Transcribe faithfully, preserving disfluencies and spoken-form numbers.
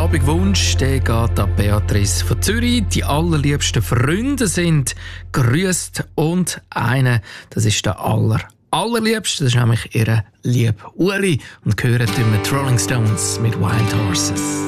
Abendwunsch der geht an Beatrice von Zürich. Die allerliebsten Freunde sind grüßt und eine, das ist der aller, allerliebste, das ist nämlich ihre liebe Uli. Und gehört mit Rolling Stones mit Wild Horses.